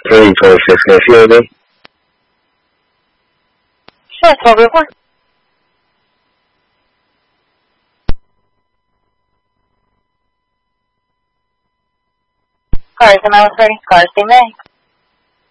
346 Sure, 12 Cars, am I ready? Cars, they may.